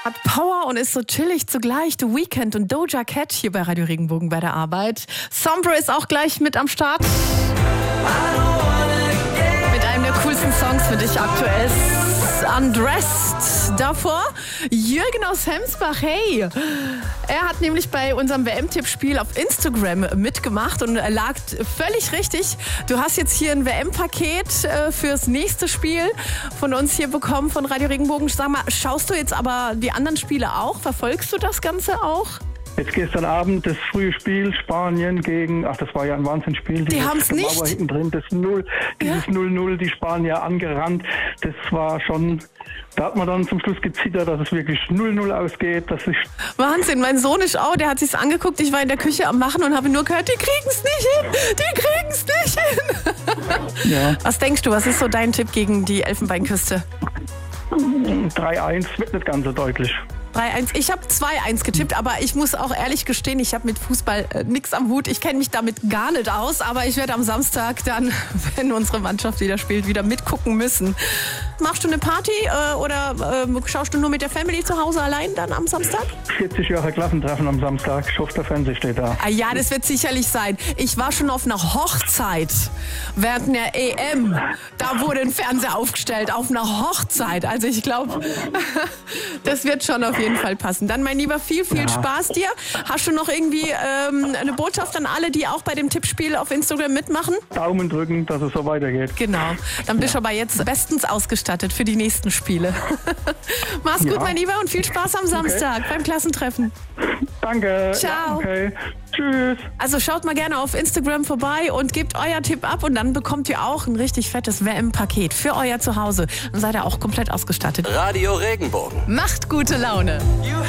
Hat Power und ist so chillig zugleich. The Weeknd und Doja Cat hier bei Radio Regenbogen bei der Arbeit. Sombra ist auch gleich mit am Start. Mit einem der coolsten Songs für dich aktuell. Undressed. Davor Jürgen aus Hemsbach. Hey, er hat nämlich bei unserem WM-Tippspiel auf Instagram mitgemacht und lag völlig richtig. Du hast jetzt hier ein WM-Paket fürs nächste Spiel von uns hier bekommen von Radio Regenbogen. Sag mal, schaust du jetzt aber die anderen Spiele auch? Verfolgst du das Ganze auch? Jetzt gestern Abend das frühe Spiel Spanien gegen, das war ja ein Wahnsinnsspiel. Die haben es nicht. Mauer hinten drin, dieses 0-0, die Spanier angerannt. Das war schon, da hat man dann zum Schluss gezittert, dass es wirklich 0-0 ausgeht. Das ist Wahnsinn, mein Sohn ist auch, der hat sich's angeguckt. Ich war in der Küche am Machen und habe nur gehört, die kriegen's nicht hin, die kriegen's nicht hin. Ja. Was denkst du, was ist so dein Tipp gegen die Elfenbeinküste? 3-1 wird nicht ganz so deutlich. 3-1. Ich habe 2-1 getippt, aber ich muss auch ehrlich gestehen, ich habe mit Fußball nichts am Hut. Ich kenne mich damit gar nicht aus, aber ich werde am Samstag dann, wenn unsere Mannschaft wieder spielt, wieder mitgucken müssen. Machst du eine Party oder schaust du nur mit der Family zu Hause allein dann am Samstag? 40 Jahre Klassentreffen am Samstag. Ich hoffe, der Fernseher steht da. Ah ja, das wird sicherlich sein. Ich war schon auf einer Hochzeit während der EM. Da wurde ein Fernseher aufgestellt, auf einer Hochzeit. Also ich glaube, das wird schon auf jeden Fall passen. Dann, mein Lieber, viel Spaß dir. Hast du noch irgendwie eine Botschaft an alle, die auch bei dem Tippspiel auf Instagram mitmachen? Daumen drücken, dass es so weitergeht. Genau. Dann bist du aber jetzt bestens ausgestattet für die nächsten Spiele. Mach's gut, mein Lieber, und viel Spaß am Samstag beim Klassentreffen. Danke. Ciao. Okay. Tschüss. Also schaut mal gerne auf Instagram vorbei und gebt euer Tipp ab und dann bekommt ihr auch ein richtig fettes WM-Paket für euer Zuhause. Dann seid ihr auch komplett ausgestattet. Radio Regenbogen. Macht gute Laune.